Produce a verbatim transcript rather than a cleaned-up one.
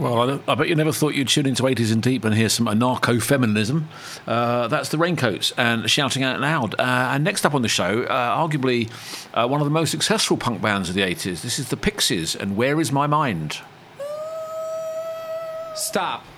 Well, I, I bet you never thought you'd tune into eighties and Deep and hear some anarcho-feminism. Uh, that's the Raincoats and Shouting Out Loud. Uh, and next up on the show, uh, arguably uh, one of the most successful punk bands of the eighties. This is the Pixies and Where Is My Mind? Stop.